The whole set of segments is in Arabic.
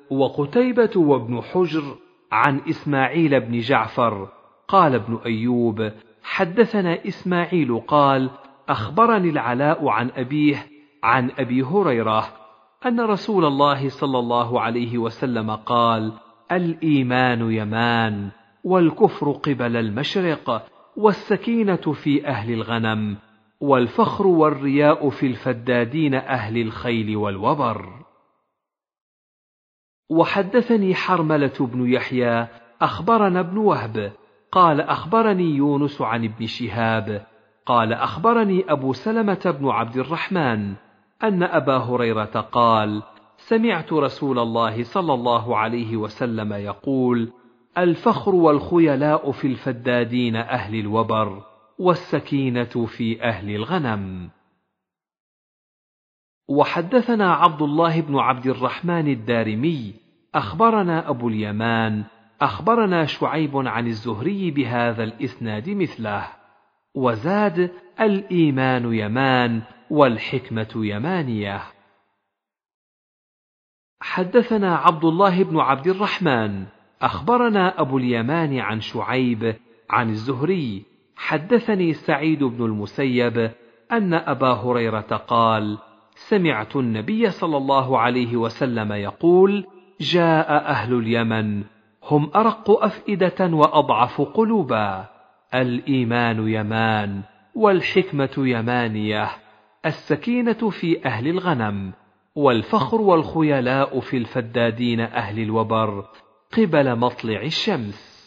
وقتيبة وابن حجر عن إسماعيل بن جعفر قال ابن أيوب حدثنا إسماعيل قال أخبرني العلاء عن أبيه عن أبي هريرة أن رسول الله صلى الله عليه وسلم قال الإيمان يمان والكفر قبل المشرق والسكينة في أهل الغنم والفخر والرياء في الفدادين أهل الخيل والوبر. وحدثني حرملة بن يحيى أخبرنا ابن وهب قال أخبرني يونس عن ابن شهاب قال أخبرني أبو سلمة بن عبد الرحمن أن أبا هريرة قال سمعت رسول الله صلى الله عليه وسلم يقول الفخر والخيلاء في الفدادين أهل الوبر والسكينة في أهل الغنم. وحدثنا عبد الله بن عبد الرحمن الدارمي أخبرنا أبو اليمان أخبرنا شعيب عن الزهري بهذا الإسناد مثله، وزاد الإيمان يمان والحكمة يمانية. حدثنا عبد الله بن عبد الرحمن أخبرنا أبو اليمان عن شعيب عن الزهري حدثني سعيد بن المسيب أن أبا هريرة قال سمعت النبي صلى الله عليه وسلم يقول جاء أهل اليمن هم أرق أفئدة وأضعف قلوبا، الإيمان يمان والحكمة يمانية، السكينة في أهل الغنم والفخر والخيلاء في الفدادين أهل الوبر قبل مطلع الشمس.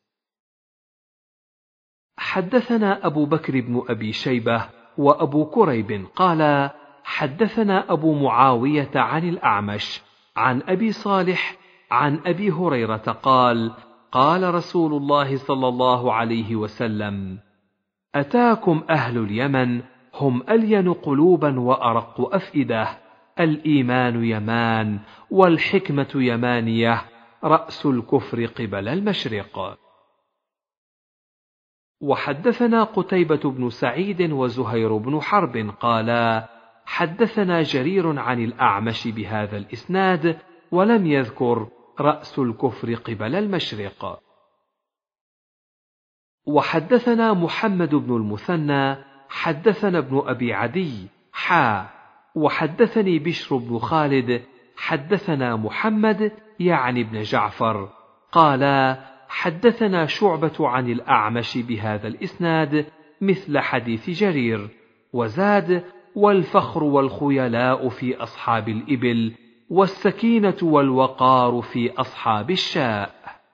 حدثنا أبو بكر بن أبي شيبة وأبو كريب قال حدثنا أبو معاوية عن الأعمش عن أبي صالح عن أبي هريرة قال قال رسول الله صلى الله عليه وسلم أتاكم أهل اليمن هم ألين قلوبا وأرق أفئدة، الإيمان يمان والحكمة يمانية، رأس الكفر قبل المشرق. وحدثنا قتيبة بن سعيد وزهير بن حرب قالا حدثنا جرير عن الأعمش بهذا الإسناد ولم يذكر رأس الكفر قبل المشرق. وحدثنا محمد بن المثنى حدثنا ابن أبي عدي وحدثني بشر بن خالد حدثنا محمد يعني ابن جعفر قالا حدثنا شعبة عن الأعمش بهذا الإسناد مثل حديث جرير، وزاد والفخر والخيلاء في أصحاب الإبل والسكينة والوقار في أصحاب الشاء.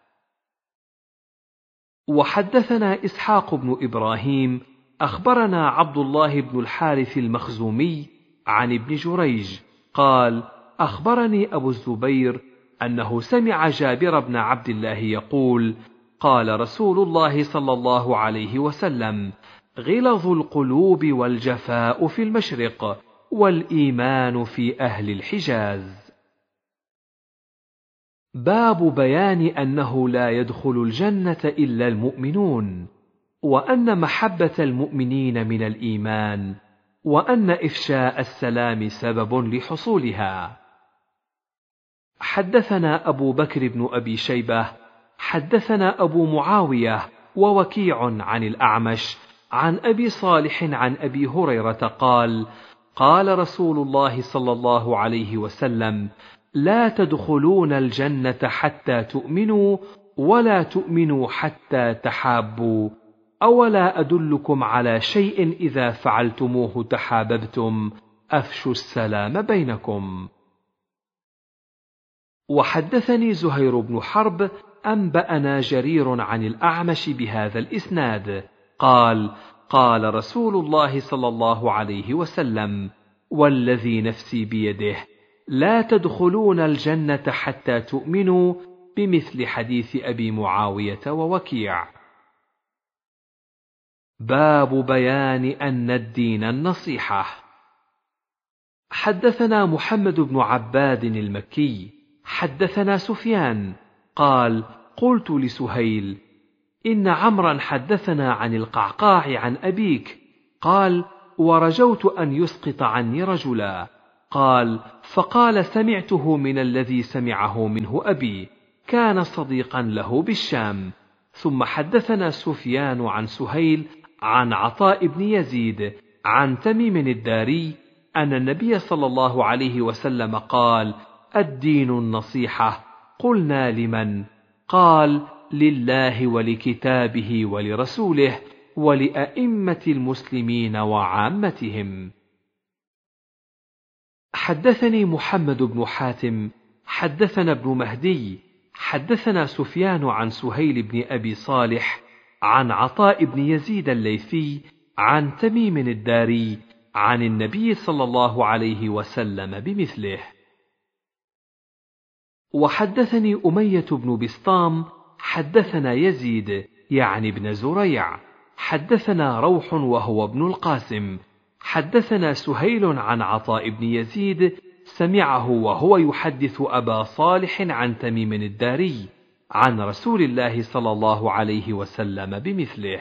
وحدثنا إسحاق بن إبراهيم أخبرنا عبد الله بن الحارث المخزومي عن ابن جريج قال أخبرني أبو الزبير أنه سمع جابر بن عبد الله يقول قال رسول الله صلى الله عليه وسلم غلظ القلوب والجفاء في المشرق والإيمان في أهل الحجاز. باب بيان أنه لا يدخل الجنة إلا المؤمنون، وأن محبة المؤمنين من الإيمان، وأن إفشاء السلام سبب لحصولها. حدثنا أبو بكر بن أبي شيبة حدثنا أبو معاوية ووكيع عن الأعمش عن أبي صالح عن أبي هريرة قال قال رسول الله صلى الله عليه وسلم لا تدخلون الجنة حتى تؤمنوا ولا تؤمنوا حتى تحابوا، أولا أدلكم على شيء إذا فعلتموه تحاببتم، أفشوا السلام بينكم. وحدثني زهير بن حرب أنبأنا جرير عن الأعمش بهذا الإسناد قال قال رسول الله صلى الله عليه وسلم والذي نفسي بيده لا تدخلون الجنة حتى تؤمنوا، بمثل حديث أبي معاوية ووكيع. باب بيان أن الدين النصيحة. حدثنا محمد بن عباد المكي حدثنا سفيان قال قلت لسهيل إن عمرا حدثنا عن القعقاع عن أبيك، قال ورجوت أن يسقط عني رجلا، قال فقال: سمعته من الذي سمعه منه أبي، كان صديقا له بالشام. ثم حدثنا سفيان عن سهيل عن عطاء بن يزيد عن تميم الداري أن النبي صلى الله عليه وسلم قال: الدين النصيحة. قلنا: لمن؟ قال: لله ولكتابه ولرسوله ولأئمة المسلمين وعامتهم. حدثني محمد بن حاتم حدثنا ابن مهدي حدثنا سفيان عن سهيل بن أبي صالح عن عطاء بن يزيد الليثي عن تميم الداري عن النبي صلى الله عليه وسلم بمثله. وحدثني أمية بن بسطام حدثنا يزيد يعني ابن زريع حدثنا روح وهو ابن القاسم حدثنا سهيل عن عطاء بن يزيد سمعه وهو يحدث أبا صالح عن تميم الداري عن رسول الله صلى الله عليه وسلم بمثله.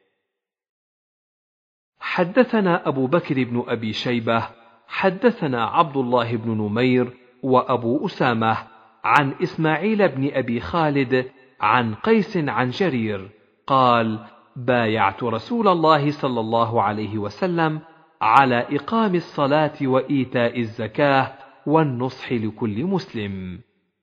حدثنا أبو بكر بن أبي شيبة حدثنا عبد الله بن نمير وأبو أسامة عن إسماعيل بن أبي خالد عن قيس عن جرير قال: بايعت رسول الله صلى الله عليه وسلم على إقام الصلاة وإيتاء الزكاة والنصح لكل مسلم.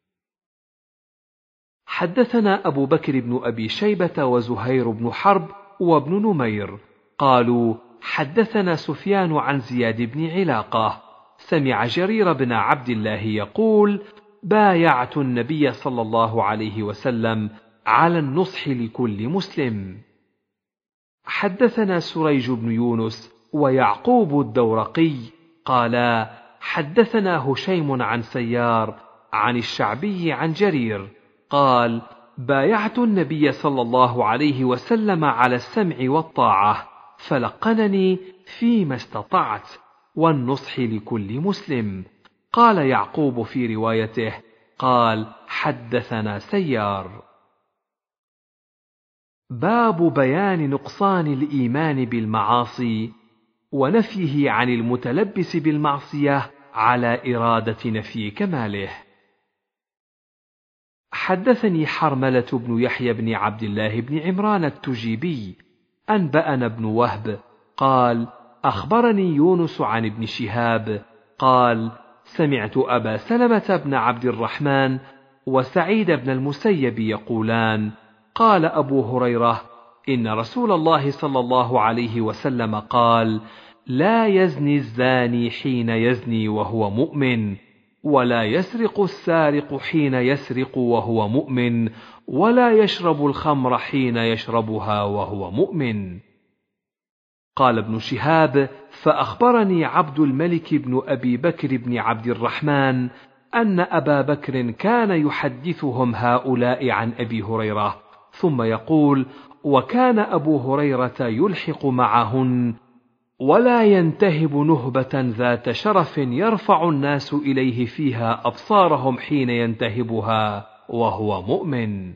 حدثنا أبو بكر بن أبي شيبة وزهير بن حرب وابن نمير قالوا: حدثنا سفيان عن زياد بن علاقة سمع جرير بن عبد الله يقول: بايعت النبي صلى الله عليه وسلم على النصح لكل مسلم. حدثنا سريج بن يونس ويعقوب الدورقي قالا: حدثنا هشيم عن سيار عن الشعبي عن جرير قال: بايعت النبي صلى الله عليه وسلم على السمع والطاعة فلقنني فيما استطعت والنصح لكل مسلم. قال يعقوب في روايته قال: حدثنا سيار. باب بيان نقصان الإيمان بالمعاصي ونفيه عن المتلبس بالمعصية على إرادة نفي كماله. حدثني حرملة بن يحيى بن عبد الله بن عمران التجيبي أنبأنا ابن وهب قال: أخبرني يونس عن ابن شهاب قال: سمعت أبا سلمة بن عبد الرحمن وسعيد بن المسيب يقولان: قال أبو هريرة: إن رسول الله صلى الله عليه وسلم قال: لا يزني الزاني حين يزني وهو مؤمن، ولا يسرق السارق حين يسرق وهو مؤمن، ولا يشرب الخمر حين يشربها وهو مؤمن. قال ابن شهاب: فأخبرني عبد الملك بن أبي بكر بن عبد الرحمن أن أبا بكر كان يحدثهم هؤلاء عن أبي هريرة ثم يقول: وكان أبو هريرة يلحق معهن ولا ينتهب نهبة ذات شرف يرفع الناس إليه فيها أبصارهم حين ينتهبها وهو مؤمن.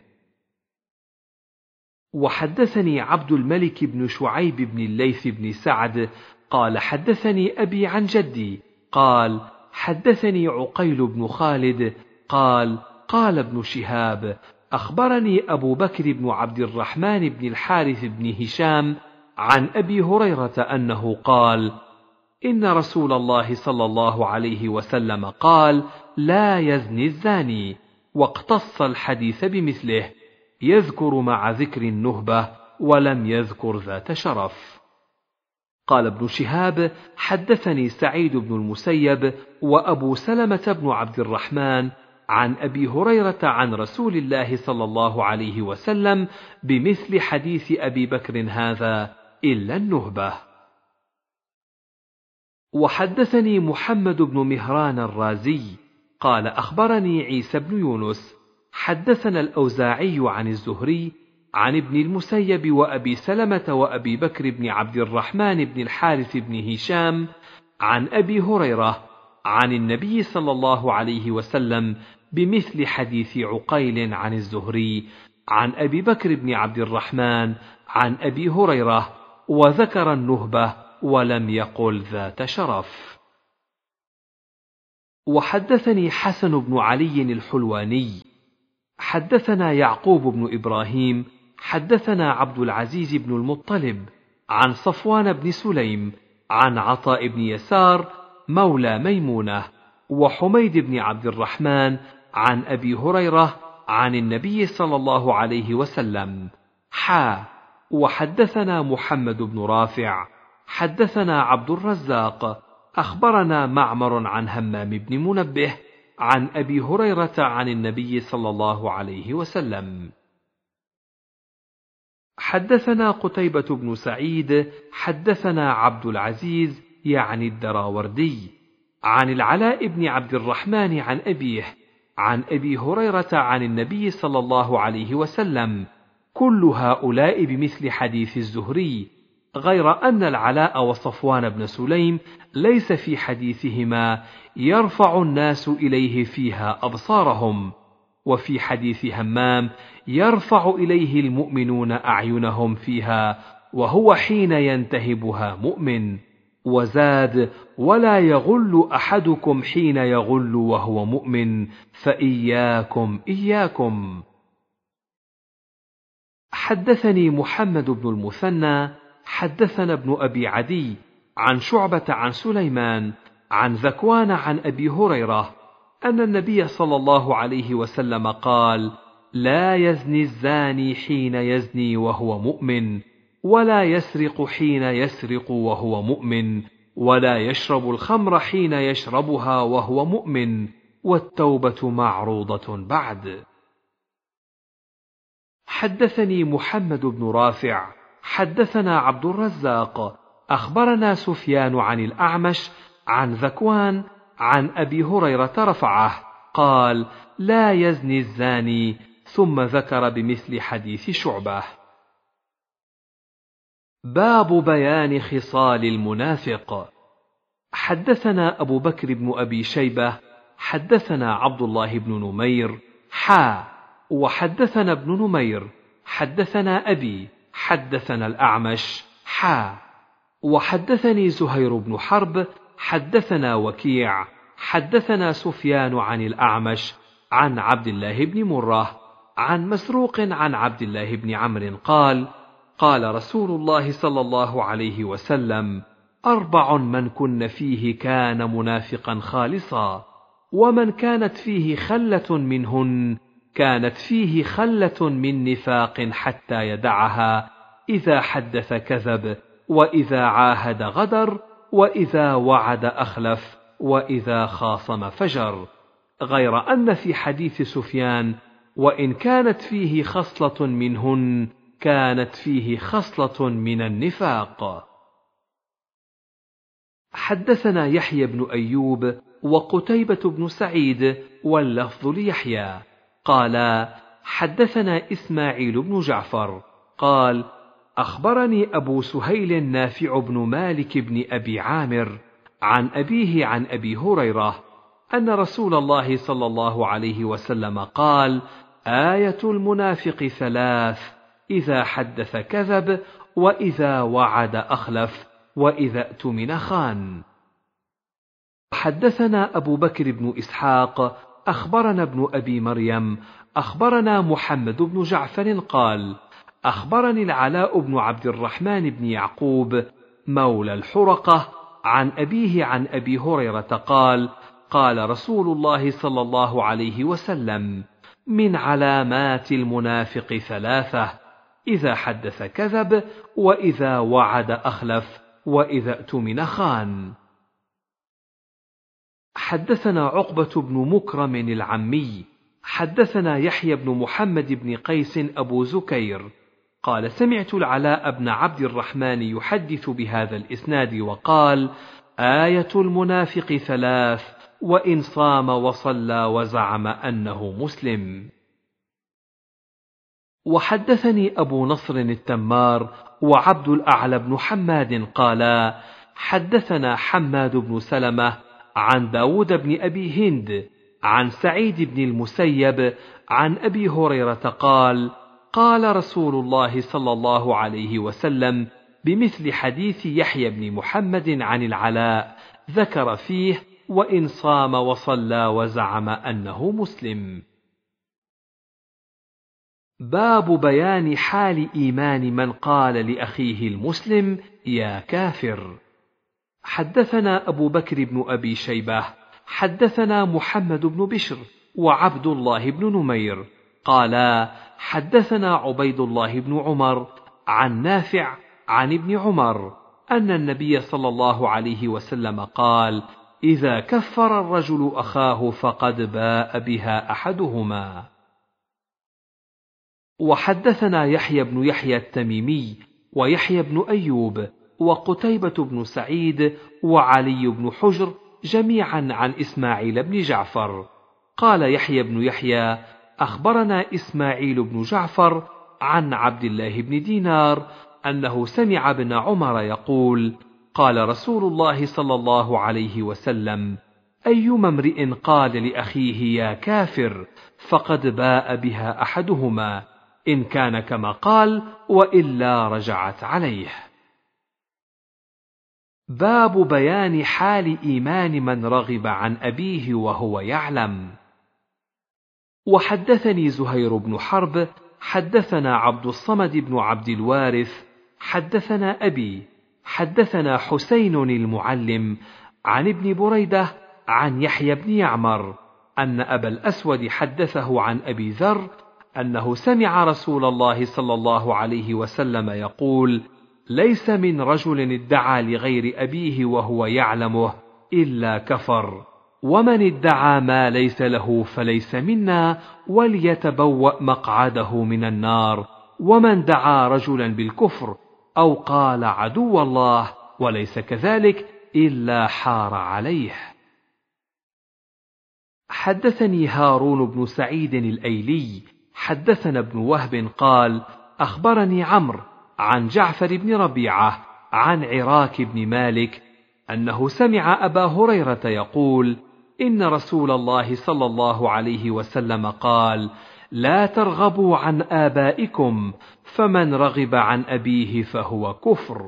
وحدثني عبد الملك بن شعيب بن الليث بن سعد قال: حدثني أبي عن جدي قال: حدثني عقيل بن خالد قال: قال ابن شهاب: أخبرني أبو بكر بن عبد الرحمن بن الحارث بن هشام عن أبي هريرة أنه قال: إن رسول الله صلى الله عليه وسلم قال: لا يزني الزاني، واقتص الحديث بمثله، يذكر مع ذكر النهبة ولم يذكر ذات شرف. قال ابن شهاب: حدثني سعيد بن المسيب وأبو سلمة بن عبد الرحمن عن أبي هريرة عن رسول الله صلى الله عليه وسلم بمثل حديث أبي بكر هذا إلا النهبة. وحدثني محمد بن مهران الرازي قال: أخبرني عيسى بن يونس حدثنا الأوزاعي عن الزهري عن ابن المسيب وأبي سلمة وأبي بكر بن عبد الرحمن بن الحارث بن هشام عن أبي هريرة عن النبي صلى الله عليه وسلم بمثل حديث عقيل عن الزهري عن أبي بكر بن عبد الرحمن عن أبي هريرة، وذكر النهبة ولم يقل ذات شرف. وحدثني حسن بن علي الحلواني حدثنا يعقوب بن إبراهيم حدثنا عبد العزيز بن المطلب عن صفوان بن سليم عن عطاء بن يسار مولى ميمونة وحميد بن عبد الرحمن عن أبي هريرة عن النبي صلى الله عليه وسلم وحدثنا محمد بن رافع حدثنا عبد الرزاق أخبرنا معمر عن همام بن منبه عن أبي هريرة عن النبي صلى الله عليه وسلم. حدثنا قتيبة بن سعيد حدثنا عبد العزيز يعني الدراوردي عن العلاء بن عبد الرحمن عن أبيه عن أبي هريرة عن النبي صلى الله عليه وسلم، كل هؤلاء بمثل حديث الزهري، غير أن العلاء وصفوان بن سليم ليس في حديثهما يرفع الناس إليه فيها أبصارهم، وفي حديث همام يرفع إليه المؤمنون أعينهم فيها وهو حين ينتهبها مؤمن، وزاد: ولا يغل أحدكم حين يغل وهو مؤمن، فإياكم إياكم. حدثني محمد بن المثنى حدثنا ابن أبي عدي عن شعبة عن سليمان عن ذكوان عن أبي هريرة أن النبي صلى الله عليه وسلم قال: لا يزني الزاني حين يزني وهو مؤمن، ولا يسرق حين يسرق وهو مؤمن، ولا يشرب الخمر حين يشربها وهو مؤمن، والتوبة معروضة بعد. حدثني محمد بن رافع حدثنا عبد الرزاق أخبرنا سفيان عن الأعمش عن ذكوان عن أبي هريرة رفعه قال: لا يزني الزاني، ثم ذكر بمثل حديث شعبة. باب بيان خصال المنافق. حدثنا أبو بكر بن أبي شيبة حدثنا عبد الله بن نمير وحدثنا ابن نمير حدثنا أبي حدثنا الأعمش وحدثني زهير بن حرب حدثنا وكيع حدثنا سفيان عن الأعمش عن عبد الله بن مرة عن مسروق عن عبد الله بن عمرو قال: قال رسول الله صلى الله عليه وسلم: 4 من كن فيه كان منافقا خالصا، ومن كانت فيه خلة منهن كانت فيه خلة من نفاق حتى يدعها، إذا حدث كذب، وإذا عاهد غدر، وإذا وعد أخلف، وإذا خاصم فجر. غير أن في حديث سفيان: وإن كانت فيه خصلة منهن كانت فيه خصلة من النفاق. حدثنا يحيى بن أيوب وقتيبة بن سعيد واللفظ ليحيى قالا: حدثنا إسماعيل بن جعفر قال: أخبرني أبو سهيل نافع بن مالك بن أبي عامر عن أبيه عن أبي هريرة أن رسول الله صلى الله عليه وسلم قال: آية المنافق 3: إذا حدث كذب، وإذا وعد أخلف، وإذا اؤتمن خان. حدثنا أبو بكر بن إسحاق أخبرنا ابن أبي مريم أخبرنا محمد بن جعفر قال: أخبرني العلاء بن عبد الرحمن بن يعقوب مولى الحرقة عن أبيه عن أبي هريرة قال: قال رسول الله صلى الله عليه وسلم: من علامات المنافق 3: إذا حدث كذب، وإذا وعد أخلف، وإذا اؤتمن خان. حدثنا عقبة بن مكرم العمي حدثنا يحيى بن محمد بن قيس أبو زكير قال: سمعت العلاء بن عبد الرحمن يحدث بهذا الإسناد وقال: آية المنافق 3: وإن صام وصلى وزعم أنه مسلم. وحدثني أبو نصر التمار وعبد الأعلى بن حماد قالا: حدثنا حماد بن سلمة عن داود بن أبي هند عن سعيد بن المسيب عن أبي هريرة قال: قال رسول الله صلى الله عليه وسلم بمثل حديث يحيى بن محمد عن العلاء، ذكر فيه: وإن صام وصلى وزعم أنه مسلم. باب بيان حال إيمان من قال لأخيه المسلم يا كافر. حدثنا أبو بكر بن أبي شيبة حدثنا محمد بن بشر وعبد الله بن نمير قالا حدثنا عبيد الله بن عمر عن نافع عن ابن عمر أن النبي صلى الله عليه وسلم قال: إذا كفر الرجل أخاه فقد باء بها أحدهما. وحدثنا يحيى بن يحيى التميمي ويحيى بن أيوب وقتيبة بن سعيد وعلي بن حجر جميعا عن إسماعيل بن جعفر. قال يحيى بن يحيى: أخبرنا إسماعيل بن جعفر عن عبد الله بن دينار أنه سمع ابن عمر يقول: قال رسول الله صلى الله عليه وسلم: أيما امرئ قال لأخيه يا كافر فقد باء بها أحدهما، إن كان كما قال وإلا رجعت عليه. باب بيان حال إيمان من رغب عن أبيه وهو يعلم. وحدثني زهير بن حرب حدثنا عبد الصمد بن عبد الوارث حدثنا أبي حدثنا حسين المعلم عن ابن بريدة عن يحيى بن يعمر أن أبا الأسود حدثه عن أبي ذر أنه سمع رسول الله صلى الله عليه وسلم يقول: ليس من رجل ادعى لغير أبيه وهو يعلمه إلا كفر، ومن ادعى ما ليس له فليس منا وليتبوأ مقعده من النار، ومن دعا رجلا بالكفر أو قال عدو الله وليس كذلك إلا حار عليه. حدثني هارون بن سعيد الأيلي حدثنا ابن وهب قال: أخبرني عمرو عن جعفر بن ربيعة عن عراك بن مالك أنه سمع أبا هريرة يقول: إن رسول الله صلى الله عليه وسلم قال: لا ترغبوا عن آبائكم، فمن رغب عن أبيه فهو كفر.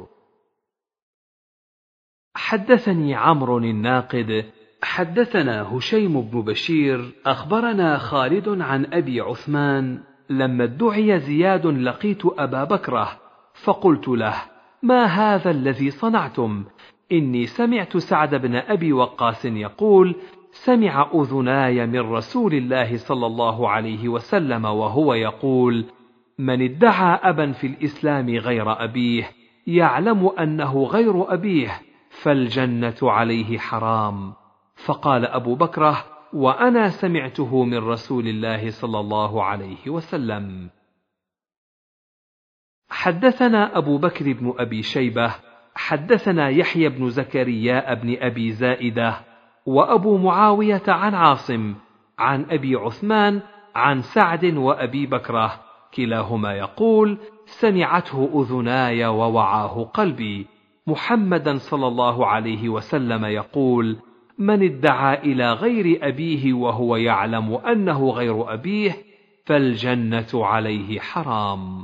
حدثني عمرو الناقد حدثنا هشيم بن بشير أخبرنا خالد عن أبي عثمان لما ادعي زياد: لقيت أبا بكرة فقلت له: ما هذا الذي صنعتم؟ إني سمعت سعد بن أبي وقاص يقول: سمع أذناي من رسول الله صلى الله عليه وسلم وهو يقول: من ادعى أبا في الإسلام غير أبيه يعلم أنه غير أبيه فالجنة عليه حرام. فقال أبو بكرة: وأنا سمعته من رسول الله صلى الله عليه وسلم. حدثنا أبو بكر بن أبي شيبة حدثنا يحيى بن زكريا بن أبي زائدة وأبو معاوية عن عاصم عن أبي عثمان عن سعد وأبي بكرة كلاهما يقول: سمعته أذناي ووعاه قلبي، محمدا صلى الله عليه وسلم يقول: من ادعى إلى غير أبيه وهو يعلم أنه غير أبيه فالجنة عليه حرام.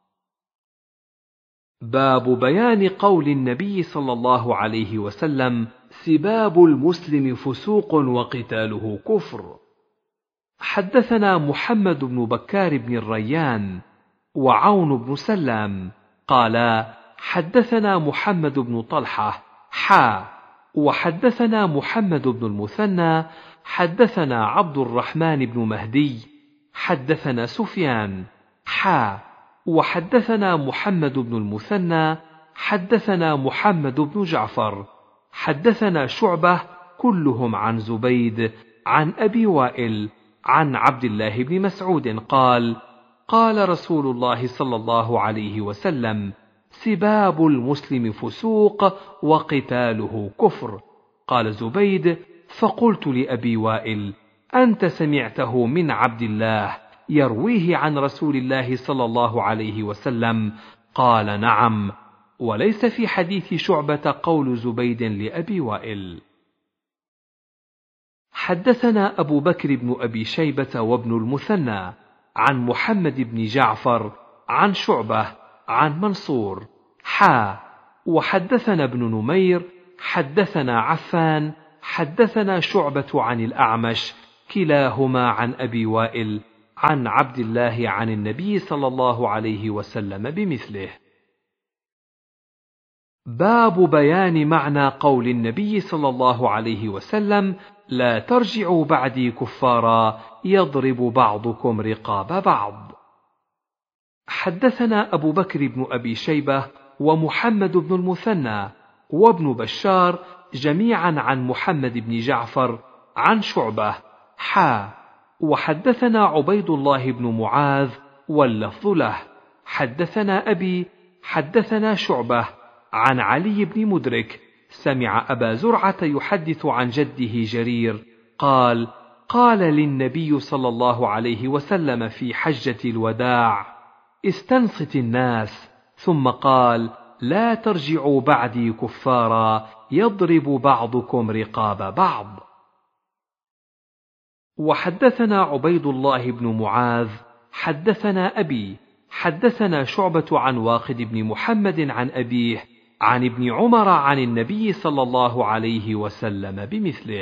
باب بيان قول النبي صلى الله عليه وسلم: سباب المسلم فسوق وقتاله كفر. حدثنا محمد بن بكار بن الريان وعون بن سلام قالا: حدثنا محمد بن طلحة وحدثنا محمد بن المثنى حدثنا عبد الرحمن بن مهدي حدثنا سفيان وحدثنا محمد بن المثنى حدثنا محمد بن جعفر حدثنا شعبة كلهم عن زبيد عن أبي وائل عن عبد الله بن مسعود قال: قال رسول الله صلى الله عليه وسلم: سباب المسلم فسوق وقتاله كفر. قال زبيد: فقلت لأبي وائل: أنت سمعته من عبد الله يرويه عن رسول الله صلى الله عليه وسلم؟ قال: نعم. وليس في حديث شعبة قول زبيد لأبي وائل. حدثنا أبو بكر بن أبي شيبة وابن المثنى عن محمد بن جعفر عن شعبة عن منصور وحدثنا ابن نمير حدثنا عفان حدثنا شعبة عن الأعمش كلاهما عن أبي وائل عن عبد الله عن النبي صلى الله عليه وسلم بمثله. باب بيان معنى قول النبي صلى الله عليه وسلم: لا ترجعوا بعدي كفارا يضرب بعضكم رقاب بعض. حدثنا أبو بكر بن أبي شيبة ومحمد بن المثنى وابن بشار جميعا عن محمد بن جعفر عن شعبة وحدثنا عبيد الله بن معاذ واللفظ له. حدثنا أبي حدثنا شعبة عن علي بن مدرك سمع أبا زرعة يحدث عن جده جرير قال: قال للنبي صلى الله عليه وسلم في حجة الوداع: استنصت الناس، ثم قال: لا ترجعوا بعدي كفارا يضرب بعضكم رقاب بعض. وحدثنا عبيد الله بن معاذ حدثنا أبي حدثنا شعبة عن واقد بن محمد عن أبيه عن ابن عمر عن النبي صلى الله عليه وسلم بمثله.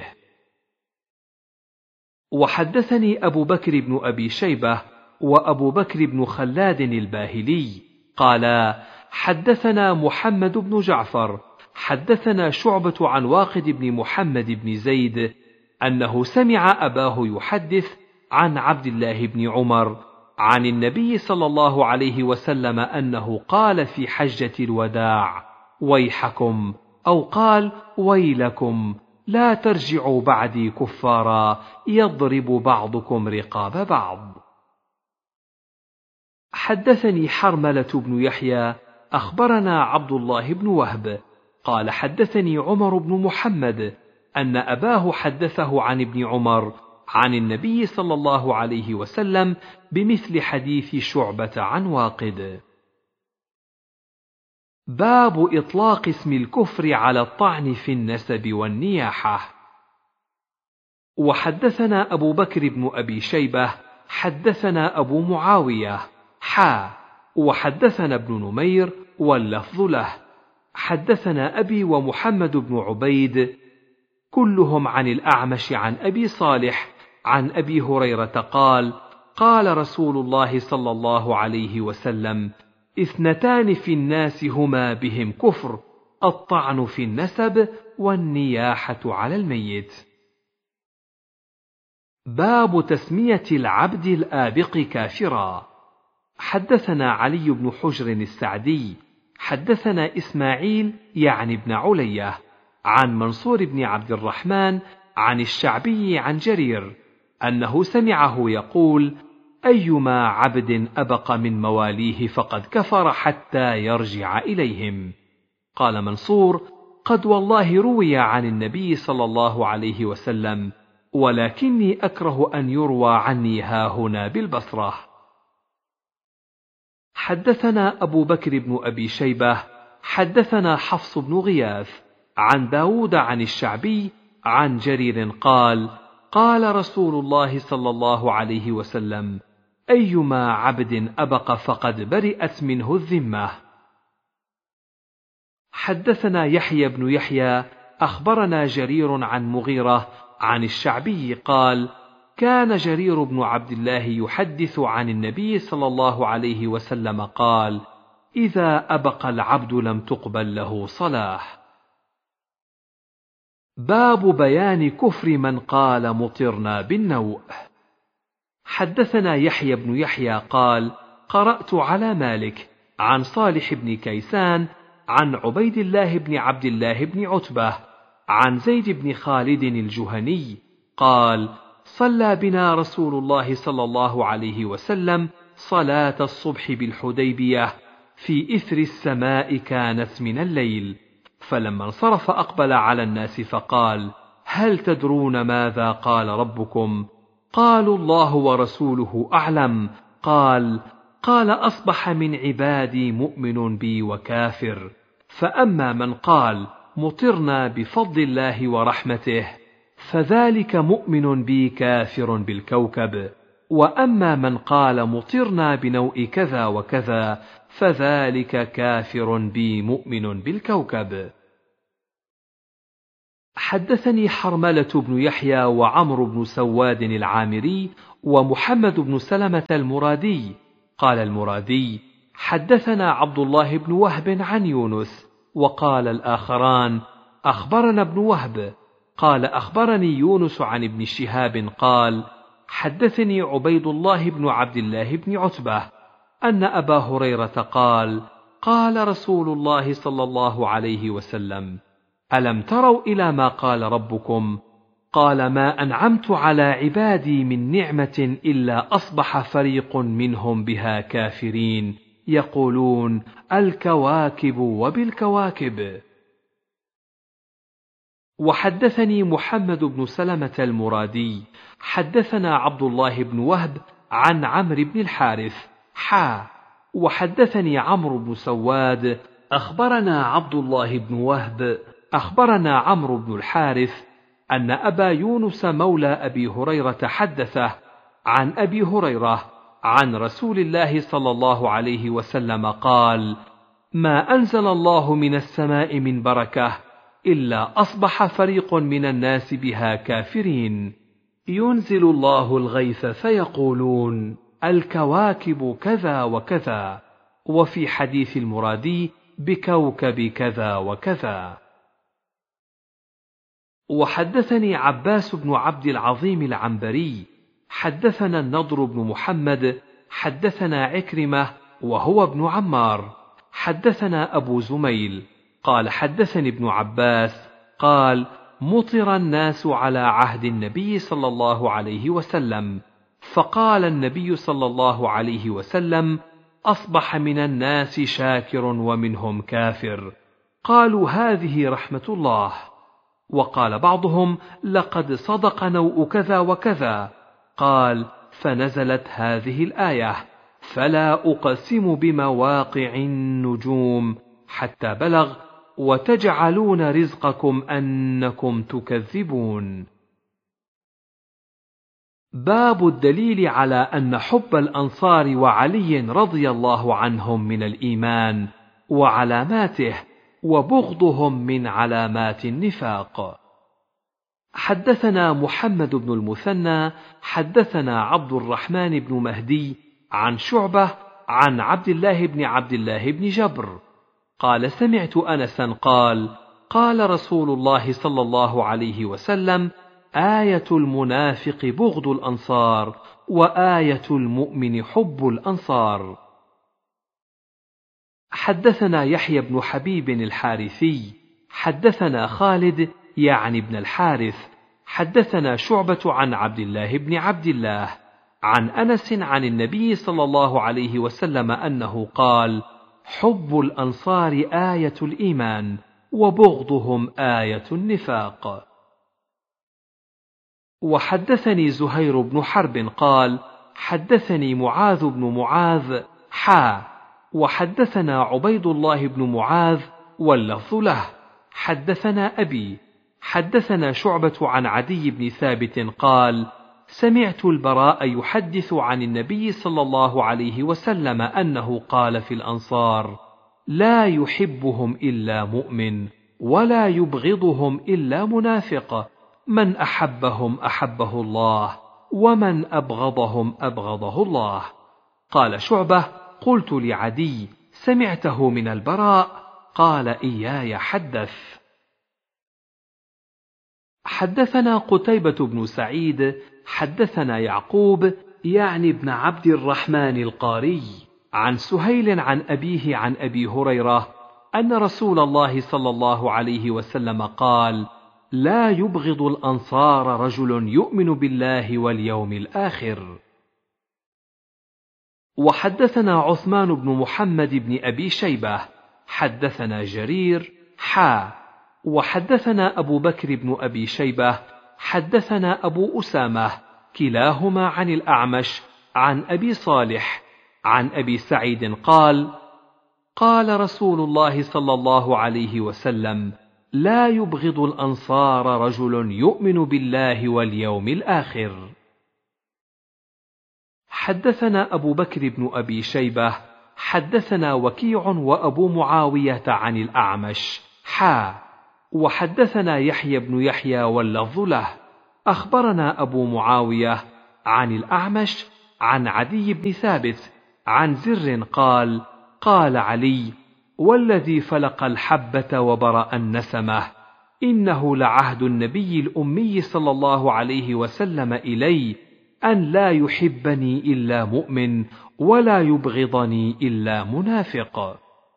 وحدثني أبو بكر بن أبي شيبة وأبو بكر بن خلاد الباهلي قالا: حدثنا محمد بن جعفر حدثنا شعبة عن واقد بن محمد بن زيد أنه سمع أباه يحدث عن عبد الله بن عمر عن النبي صلى الله عليه وسلم أنه قال في حجة الوداع: ويحكم، أو قال: ويلكم، لا ترجعوا بعدي كفارا يضرب بعضكم رقاب بعض. حدثني حرملة بن يحيى أخبرنا عبد الله بن وهب قال: حدثني عمر بن محمد أن أباه حدثه عن ابن عمر عن النبي صلى الله عليه وسلم بمثل حديث شعبة عن واقد. باب إطلاق اسم الكفر على الطعن في النسب والنياحة. وحدثنا أبو بكر بن أبي شيبة حدثنا أبو معاوية وحدثنا ابن نمير واللفظ له. حدثنا أبي ومحمد بن عبيد كلهم عن الأعمش عن أبي صالح عن أبي هريرة قال: قال رسول الله صلى الله عليه وسلم: اثنتان في الناس هما بهم كفر: الطعن في النسب والنياحة على الميت. باب تسمية العبد الآبق كافرا. حدثنا علي بن حجر السعدي حدثنا إسماعيل يعني ابن علية عن منصور بن عبد الرحمن عن الشعبي عن جرير أنه سمعه يقول: أيما عبد أبق من مواليه فقد كفر حتى يرجع إليهم. قال منصور: قد والله روي عن النبي صلى الله عليه وسلم، ولكني أكره أن يروى عني هاهنا بالبصرة. حدثنا أبو بكر بن أبي شيبة حدثنا حفص بن غياث عن داود عن الشعبي عن جرير قال: قال رسول الله صلى الله عليه وسلم: أيما عبد أبق فقد برئت منه الذمة. حدثنا يحيى بن يحيى أخبرنا جرير عن مغيرة عن الشعبي قال: كان جرير بن عبد الله يحدث عن النبي صلى الله عليه وسلم قال: إذا أبق العبد لم تقبل له صلاة. باب بيان كفر من قال مطرنا بالنوء. حدثنا يحيى بن يحيى قال: قرأت على مالك عن صالح بن كيسان عن عبيد الله بن عبد الله بن عتبة عن زيد بن خالد الجهني قال: صلى بنا رسول الله صلى الله عليه وسلم صلاة الصبح بالحديبية في إثر السماء كانت من الليل، فلما انصرف أقبل على الناس فقال: هل تدرون ماذا قال ربكم؟ قالوا: الله ورسوله أعلم. قال: أصبح من عبادي مؤمن بي وكافر، فأما من قال مطرنا بفضل الله ورحمته فذلك مؤمن بي كافر بالكوكب، وأما من قال مطرنا بنوء كذا وكذا فذلك كافر بي مؤمن بالكوكب. حدثني حرملة بن يحيى وعمرو بن سواد العامري ومحمد بن سلمة المرادي. قال المرادي: حدثنا عبد الله بن وهب عن يونس. وقال الآخران: أخبرنا ابن وهب. قال: أخبرني يونس عن ابن شهاب قال: حدثني عبيد الله بن عبد الله بن عتبة أن أبا هريرة قال: قال رسول الله صلى الله عليه وسلم: ألم تروا إلى ما قال ربكم؟ قال: ما أنعمت على عبادي من نعمة إلا أصبح فريق منهم بها كافرين، يقولون: الكواكب وبالكواكب. وحدثني محمد بن سلمة المرادي حدثنا عبد الله بن وهب عن عمرو بن الحارث وحدثني عمرو بن سواد أخبرنا عبد الله بن وهب أخبرنا عمرو بن الحارث أن أبا يونس مولى أبي هريرة حدثه عن أبي هريرة عن رسول الله صلى الله عليه وسلم قال: ما أنزل الله من السماء من بركة إلا أصبح فريق من الناس بها كافرين، ينزل الله الغيث فيقولون: الكواكب كذا وكذا، وفي حديث المرادي: بكوكب كذا وكذا. وحدثني عباس بن عبد العظيم العنبري حدثنا النضر بن محمد حدثنا عكرمة وهو ابن عمار حدثنا أبو زميل قال: حدثني ابن عباس قال: مطر الناس على عهد النبي صلى الله عليه وسلم، فقال النبي صلى الله عليه وسلم: أصبح من الناس شاكر ومنهم كافر. قالوا: هذه رحمة الله. وقال بعضهم: لقد صدق نوء كذا وكذا. قال: فنزلت هذه الآية: فلا أقسم بمواقع النجوم، حتى بلغ: وتجعلون رزقكم أنكم تكذبون. باب الدليل على أن حب الأنصار وعلي رضي الله عنهم من الإيمان وعلاماته، وبغضهم من علامات النفاق. حدثنا محمد بن المثنى حدثنا عبد الرحمن بن مهدي عن شعبة عن عبد الله بن جبر قال: سمعت أنسا قال: قال رسول الله صلى الله عليه وسلم: آية المنافق بغض الأنصار، وآية المؤمن حب الأنصار. حدثنا يحيى بن حبيب الحارثي حدثنا خالد يعني ابن الحارث حدثنا شعبة عن عبد الله عن أنس عن النبي صلى الله عليه وسلم أنه قال: حب الأنصار آية الإيمان، وبغضهم آية النفاق. وحدثني زهير بن حرب قال: حدثني معاذ بن معاذ وحدثنا عبيد الله بن معاذ واللفظ له حدثنا أبي حدثنا شعبة عن عدي بن ثابت قال: سمعت البراء يحدث عن النبي صلى الله عليه وسلم أنه قال في الأنصار: لا يحبهم إلا مؤمن، ولا يبغضهم إلا منافق، من أحبهم أحبه الله، ومن أبغضهم أبغضه الله. قال شعبة: قلت لعدي: سمعته من البراء؟ قال: إياي حدث. حدثنا قتيبة بن سعيد حدثنا يعقوب يعني ابن عبد الرحمن القاري عن سهيل عن أبيه عن أبي هريرة أن رسول الله صلى الله عليه وسلم قال: لا يبغض الأنصار رجل يؤمن بالله واليوم الآخر. وحدثنا عثمان بن محمد بن أبي شيبة حدثنا جرير وحدثنا أبو بكر بن أبي شيبة حدثنا أبو أسامة كلاهما عن الأعمش عن أبي صالح عن أبي سعيد قال: قال رسول الله صلى الله عليه وسلم: لا يبغض الأنصار رجل يؤمن بالله واليوم الآخر. حدثنا أبو بكر بن أبي شيبة حدثنا وكيع وأبو معاوية عن الأعمش وحدثنا يحيى بن يحيى واللفظ له. أخبرنا أبو معاوية عن الأعمش عن عدي بن ثابت عن زر قال: قال علي: والذي فلق الحبة وبرأ النسمة، إنه لعهد النبي الأمي صلى الله عليه وسلم إلي أن لا يحبني إلا مؤمن ولا يبغضني إلا منافق.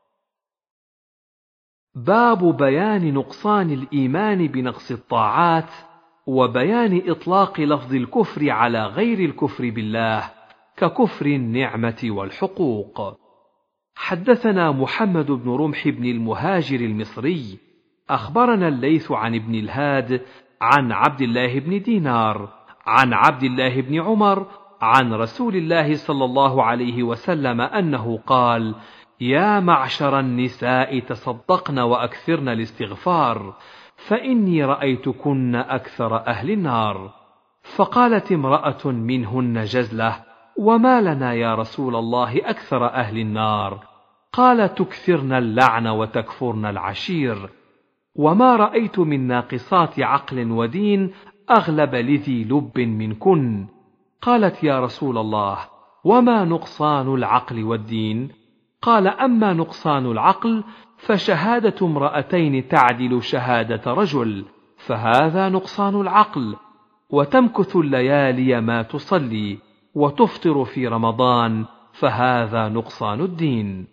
باب بيان نقصان الإيمان بنقص الطاعات، وبيان إطلاق لفظ الكفر على غير الكفر بالله ككفر النعمة والحقوق. حدثنا محمد بن رمح بن المهاجر المصري أخبرنا الليث عن ابن الهاد عن عبد الله بن دينار عن عبد الله بن عمر عن رسول الله صلى الله عليه وسلم أنه قال: يا معشر النساء تصدقن وأكثرن الاستغفار، فإني رأيتكن أكثر أهل النار. فقالت امرأة منهن جزلة: وما لنا يا رسول الله أكثر أهل النار؟ قال: تكثرن اللعن وتكفرن العشير، وما رأيت من ناقصات عقل ودين أغلب لذي لب منكن. قالت: يا رسول الله، وما نقصان العقل والدين؟ قال: أما نقصان العقل فشهادة امرأتين تعدل شهادة رجل، فهذا نقصان العقل، وتمكث الليالي ما تصلي، وتفطر في رمضان، فهذا نقصان الدين.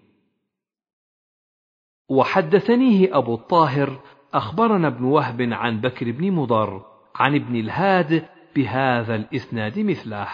وحدثنيه أبو الطاهر أخبرنا ابن وهب عن بكر بن مضر عن ابن الهاد بهذا الإسناد مثله.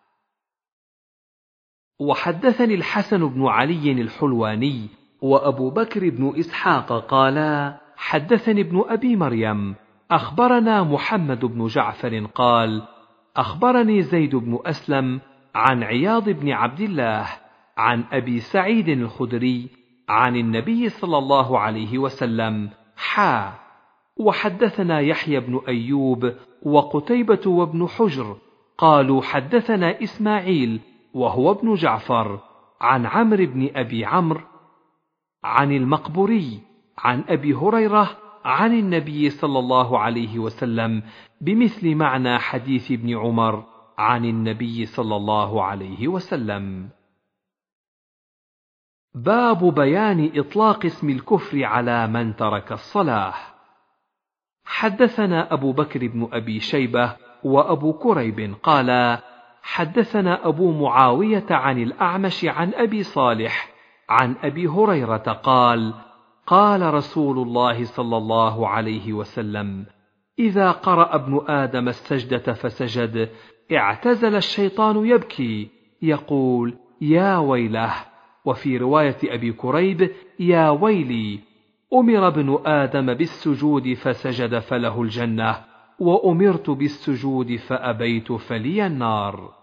وحدثني الحسن بن علي الحلواني وأبو بكر بن إسحاق قالا: حدثني ابن أبي مريم أخبرنا محمد بن جعفر قال: أخبرني زيد بن أسلم عن عياض بن عبد الله عن أبي سعيد الخدري عن النبي صلى الله عليه وسلم حا. وحدثنا يحيى بن أيوب وقتيبة وابن حجر قالوا: حدثنا إسماعيل وهو ابن جعفر عن عمرو بن أبي عمرو عن المقبوري عن أبي هريرة عن النبي صلى الله عليه وسلم بمثل معنى حديث ابن عمر عن النبي صلى الله عليه وسلم. باب بيان إطلاق اسم الكفر على من ترك الصلاة. حدثنا أبو بكر بن أبي شيبة وأبو كريب قالا: حدثنا أبو معاوية عن الأعمش عن أبي صالح عن أبي هريرة قال: قال رسول الله صلى الله عليه وسلم: إذا قرأ ابن آدم السجدة فسجد، اعتزل الشيطان يبكي يقول: يا ويله. وفي رواية أبي كريب: يا ويلي. أمر ابن آدم بالسجود فسجد فله الجنة، وأمرت بالسجود فأبيت فلي النار.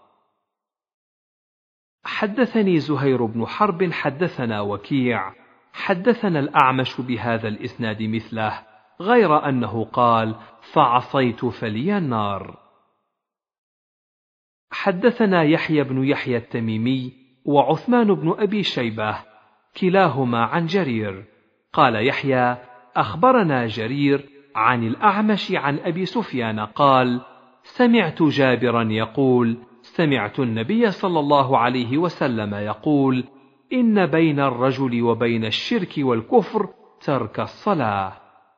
حدثني زهير بن حرب حدثنا وكيع حدثنا الأعمش بهذا الإسناد مثله، غير أنه قال: فعصيت فلي النار. حدثنا يحيى بن يحيى التميمي وعثمان بن أبي شيبة كلاهما عن جرير قال يحيى: أخبرنا جرير عن الأعمش عن أبي سفيان قال: سمعت جابرا يقول: سمعت النبي صلى الله عليه وسلم يقول: إن بين الرجل وبين الشرك والكفر ترك الصلاة.